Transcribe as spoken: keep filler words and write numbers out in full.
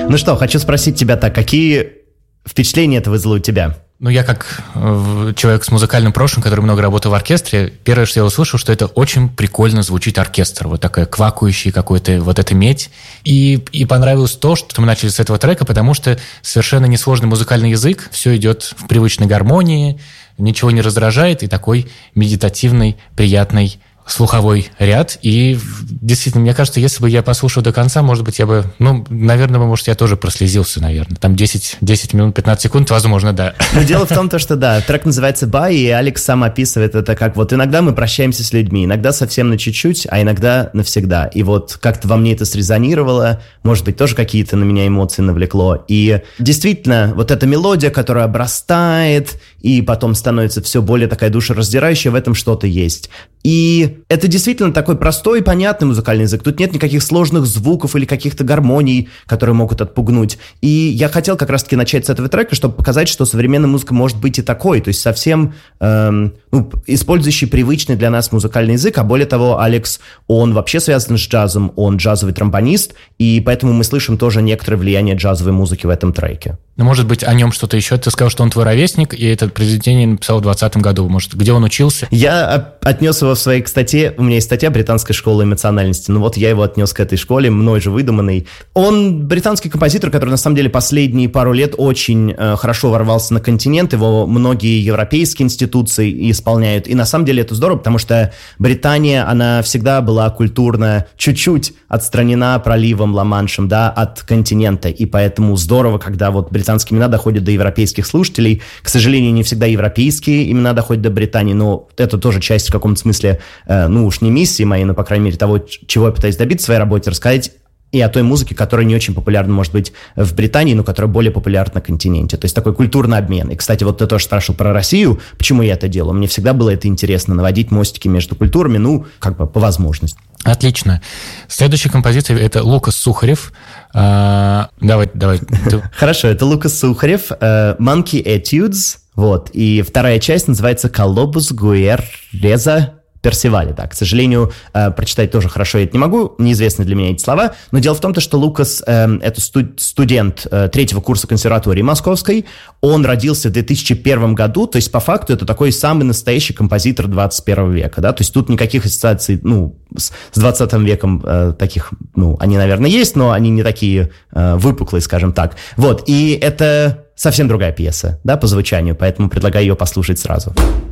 Ну что, хочу спросить тебя так, какие впечатления это вызвало у тебя? Ну, я как э, человек с музыкальным прошлым, который много работал в оркестре, первое, что я услышал, что это очень прикольно звучит оркестр. Вот такая квакающая какой-то вот эта медь. И, и понравилось то, что мы начали с этого трека, потому что совершенно несложный музыкальный язык, все идет в привычной гармонии, ничего не раздражает, и такой медитативный, приятный слуховой ряд. И действительно, мне кажется, если бы я послушал до конца, может быть, я бы, ну, наверное, может, я тоже прослезился, наверное. Там десять, десять минут, пятнадцать секунд, возможно, да. Но дело в том, то, что, да, трек называется «Бай», и Алекс сам описывает это как вот иногда мы прощаемся с людьми, иногда совсем на чуть-чуть, а иногда навсегда. И вот как-то во мне это срезонировало, может быть, тоже какие-то на меня эмоции навлекло. И действительно, вот эта мелодия, которая обрастает, и потом становится все более такая душераздирающая, в этом что-то есть. И это действительно такой простой и понятный музыкальный язык. Тут нет никаких сложных звуков или каких-то гармоний, которые могут отпугнуть. И я хотел как раз-таки начать с этого трека, чтобы показать, что современная музыка может быть и такой. То есть совсем эм, ну, использующий привычный для нас музыкальный язык. А более того, Алекс, он вообще связан с джазом, он джазовый тромбонист, и поэтому мы слышим тоже некоторое влияние джазовой музыки в этом треке. Ну, может быть, о нем что-то еще? Ты сказал, что он твой ровесник, и это произведение написал в двадцатом году. Может, где он учился? Я отнес его в своей, кстати, у меня есть статья «Британская школа эмоциональности». Ну вот я его отнес к этой школе, мной же выдуманной. Он британский композитор, который на самом деле последние пару лет очень э, хорошо ворвался на континент. Его многие европейские институции исполняют. И на самом деле это здорово, потому что Британия, она всегда была культурно чуть-чуть отстранена проливом Ла-Маншем, да, от континента. И поэтому здорово, когда вот британские имена доходят до европейских слушателей. К сожалению, не всегда европейские имена доходят до Британии, но это тоже часть в каком-то смысле, э, ну уж не миссии моей, но, по крайней мере, того, чего я пытаюсь добиться в своей работе, рассказать и о той музыке, которая не очень популярна, может быть, в Британии, но которая более популярна на континенте. То есть такой культурный обмен. И, кстати, вот ты тоже спрашивал про Россию, почему я это делаю. Мне всегда было это интересно, наводить мостики между культурами, ну, как бы по возможности. Отлично. Следующая композиция – это Лукас Сухарев. А, давай, давай. Хорошо, это Лукас Сухарев, Monkey Etudes, вот. И вторая часть называется «Колобус Гуэр Реза Персивале». Да, к сожалению, э, прочитать тоже хорошо я это не могу, неизвестны для меня эти слова, но дело в том, что Лукас э, это студ- студент э, третьего курса консерватории московской, он родился в две тысячи первом году, то есть по факту это такой самый настоящий композитор двадцать первого века, да, то есть тут никаких ассоциаций, ну, с, с двадцатым веком э, таких, ну, они, наверное, есть, но они не такие э, выпуклые, скажем так, вот, и это совсем другая пьеса, да, по звучанию, поэтому предлагаю ее послушать сразу.